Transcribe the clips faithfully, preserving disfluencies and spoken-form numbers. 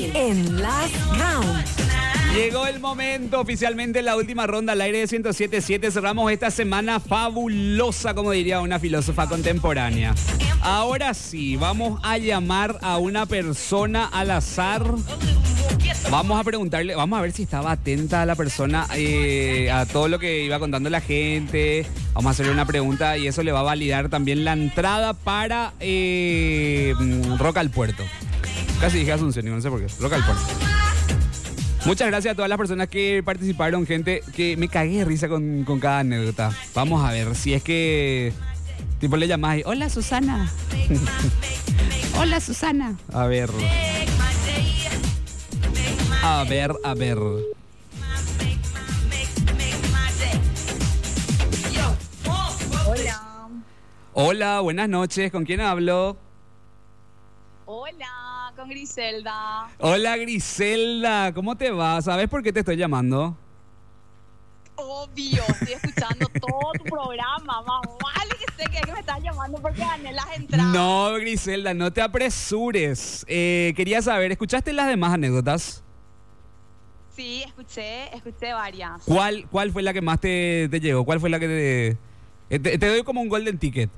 en Last Round. Llegó el momento, oficialmente la última ronda al aire de ciento siete punto siete. Cerramos esta semana fabulosa, como diría una filósofa contemporánea. Ahora sí, vamos a llamar a una persona al azar. Vamos a preguntarle, vamos a ver si estaba atenta a la persona, eh, a todo lo que iba contando la gente. Vamos a hacerle una pregunta y eso le va a validar también la entrada para eh, Rock al Puerto. Casi dije Asunción, no sé por qué. Rock al Puerto. Muchas gracias a todas las personas que participaron, gente, que me cagué de risa con, con cada anécdota. Vamos a ver si es que tipo le llamás y, hola Susana. Hola Susana. A ver. A ver, a ver. Hola. Hola, buenas noches. ¿Con quién hablo? Hola, con Griselda. Hola Griselda, ¿cómo te va? ¿Sabes por qué te estoy llamando? Obvio, estoy escuchando todo tu programa. Más vale que sé que me estás llamando porque gané las entradas. No, Griselda, no te apresures. Eh, quería saber, ¿escuchaste las demás anécdotas? Sí, escuché, escuché varias. ¿Cuál, cuál fue la que más te, te llegó? ¿Cuál fue la que te, eh, te... Te doy como un golden ticket.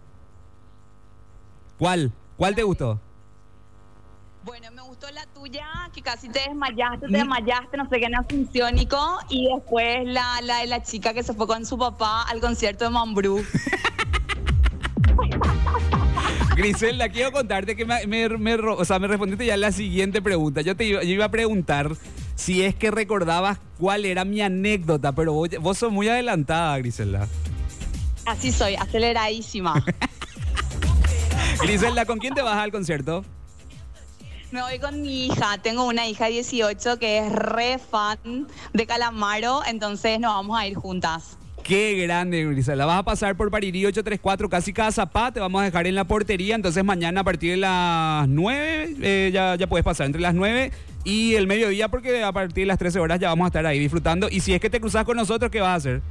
¿Cuál? ¿Cuál te gustó? Bueno, me gustó la tuya, que casi te desmayaste, te desmayaste, no sé qué, en Asunciónico. Y después la, la de la chica que se fue con su papá al concierto de Mambrú. Griselda, quiero contarte que me, me, me, o sea, me respondiste ya la siguiente pregunta. Yo te iba, yo iba a preguntar si es que recordabas cuál era mi anécdota, pero vos, vos sos muy adelantada, Griselda. Así soy, aceleradísima. Griselda, ¿con quién te vas al concierto? Me voy con mi hija. Tengo una hija de dieciocho que es re fan de Calamaro, entonces nos vamos a ir juntas. Qué grande, Griselda. Vas a pasar por Parirí ochocientos treinta y cuatro, casi cada zapá. Te vamos a dejar en la portería. Entonces mañana a partir de las nueve, eh, ya, ya puedes pasar entre las nueve y el mediodía, porque a partir de las trece horas ya vamos a estar ahí disfrutando. Y si es que te cruzas con nosotros, ¿qué vas a hacer?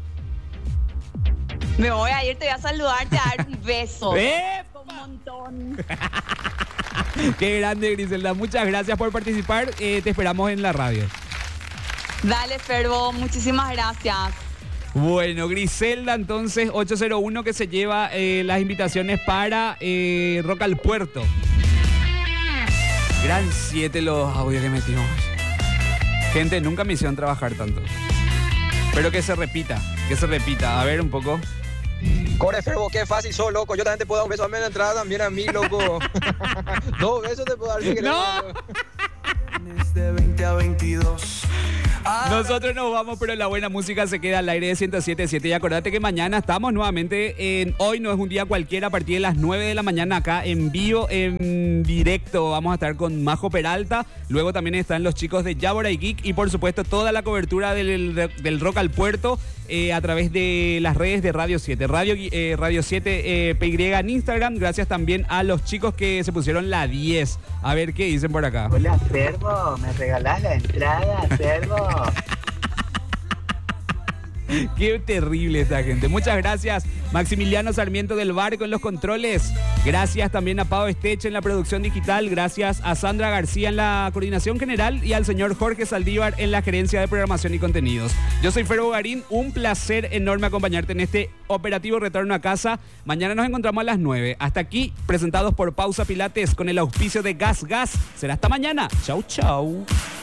Me voy a ir, te voy a saludar, te voy a dar un beso. ¡Epa! Un montón. Qué grande, Griselda. Muchas gracias por participar. Eh, te esperamos en la radio. Dale, Ferbo, muchísimas gracias. Bueno, Griselda, entonces, ocho cero uno que se lleva eh, las invitaciones para eh, Rock al Puerto. Gran siete los audios que metimos. Gente, nunca me hicieron trabajar tanto. Pero que se repita, que se repita. A ver un poco. Core Ferbo, qué fácil, sos loco. Yo también te puedo dar un beso a mí en la entrada, también a mí, loco. Dos besos te puedo dar si querés. ¡No! De veinte a veintidós. Nosotros nos vamos, pero la buena música se queda al aire de ciento siete punto siete. Y acordate que mañana estamos nuevamente en Hoy No Es Un Día Cualquiera a partir de las nueve de la mañana acá en vivo, en directo. Vamos a estar con Majo Peralta. Luego también están los chicos de Yabora y Geek. Y por supuesto toda la cobertura del, del Rock al Puerto eh, a través de las redes de Radio siete. Radio, eh, Radio siete eh, P Y en Instagram. Gracias también a los chicos que se pusieron la diez. A ver qué dicen por acá. Hola, Servo, ¿me regalás la entrada, Servo? Qué terrible esta gente. Muchas gracias, Maximiliano Sarmiento del Barco en los controles. Gracias también a Pau Esteche en la producción digital. Gracias a Sandra García en la coordinación general y al señor Jorge Saldívar en la gerencia de programación y contenidos. Yo soy Ferbo Garín. Un placer enorme acompañarte en este operativo Retorno a Casa. Mañana nos encontramos a las nueve. Hasta aquí, presentados por Pausa Pilates con el auspicio de Gas Gas. Será hasta mañana. Chau, chau.